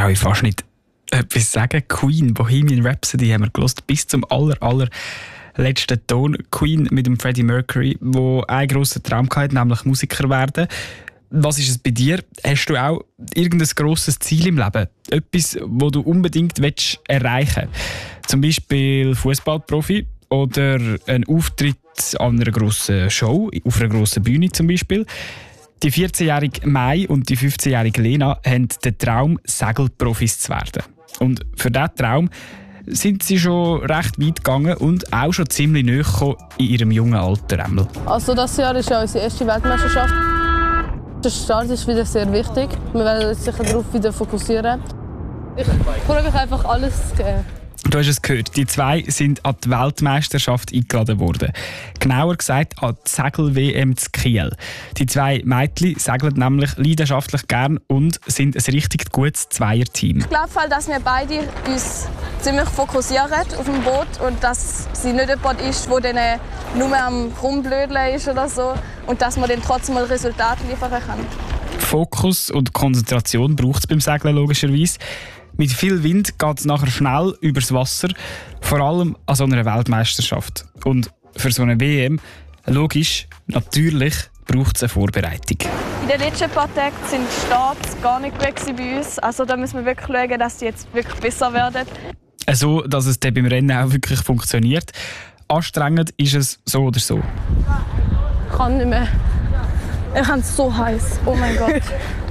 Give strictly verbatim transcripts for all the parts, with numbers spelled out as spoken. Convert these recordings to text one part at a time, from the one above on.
traue ich fast nicht etwas sagen. Queen, Bohemian Rhapsody haben wir gehört, bis zum aller, aller letzten Ton. Queen mit dem Freddie Mercury, der einen grossen Traum hatte, nämlich Musiker werden. Was ist es bei dir? Hast du auch irgendein grosses Ziel im Leben? Etwas, das du unbedingt erreichen willst? Zum Beispiel Fußballprofi oder ein Auftritt an einer grossen Show, auf einer grossen Bühne zum Beispiel. Die vierzehnjährige Mai und die fünfzehnjährige Lena haben den Traum, Segelprofis zu werden. Und für diesen Traum sind sie schon recht weit gegangen und auch schon ziemlich nahe gekommen in ihrem jungen Alter. Also das Jahr ist ja unsere erste Weltmeisterschaft. Der Start ist wieder sehr wichtig. Wir werden uns sicher darauf wieder fokussieren. Ich freue mich einfach, alles zu geben. Du hast es gehört, die zwei sind an die Weltmeisterschaft eingeladen worden. Genauer gesagt an die Segel-W M zu Kiel. Die zwei Mädchen segeln nämlich leidenschaftlich gern und sind ein richtig gutes Zweierteam. Ich glaube, dass wir beide uns ziemlich fokussieren auf dem Boot und dass sie nicht jemand ist, der dann nur am Rumblödeln ist oder so und dass man dann trotzdem mal Resultate liefern kann. Fokus und Konzentration braucht es beim Segeln logischerweise. Mit viel Wind geht es nachher schnell übers Wasser, vor allem an so einer Weltmeisterschaft. Und für so eine W M, logisch, natürlich, braucht es eine Vorbereitung. In den letzten paar Tagen sind die Starts gar nicht gut bei uns. Also da müssen wir wirklich schauen, dass die jetzt wirklich besser werden. So, dass es dann beim Rennen auch wirklich funktioniert. Anstrengend ist es so oder so. Ich kann nicht mehr. Ich habe es so heiß. Oh mein Gott.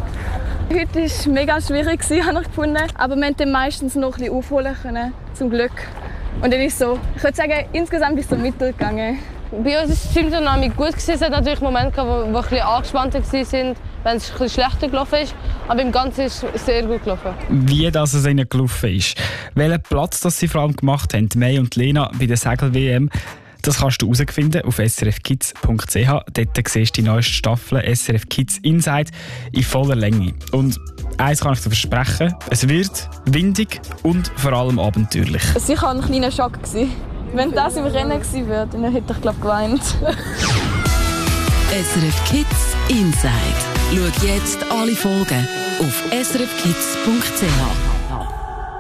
Heute war es mega schwierig, habe ich gefunden. Aber wir konnten meistens noch ein bisschen aufholen können, zum Glück. Und dann ist so, ich würde sagen, insgesamt ist es so mittelgegangen. Bei uns war die Teamdynamik gut. Es hat natürlich Momente, wo wir ein bisschen angespannter waren, wenn es ein bisschen schlechter gelaufen ist. Aber im Ganzen ist es sehr gut gelaufen. Wie das es ihnen gelaufen ist, welchen Platz das sie vor allem gemacht haben, May und Lena bei der Segel-W M, das kannst du herausfinden auf s r f kids punkt c h. Dort siehst du die neueste Staffel S R F Kids Inside in voller Länge. Und eins kann ich dir versprechen, es wird windig und vor allem abenteuerlich. Es war sicher ein kleiner Schock. Wenn das im Rennen gewesen wäre, dann hätte ich, glaube ich, geweint. S R F Kids Inside. Schau jetzt alle Folgen auf s r f kids punkt c h.